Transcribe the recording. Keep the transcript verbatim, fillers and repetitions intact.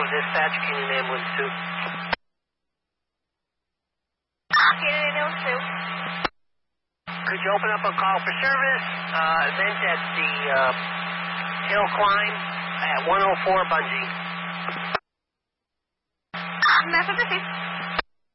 dispatch, Canyon Ambulance two. Canyon Ambulance two. Could you open up a call for service? Uh, event at the uh, hill climb at one oh four Bungee. Message received.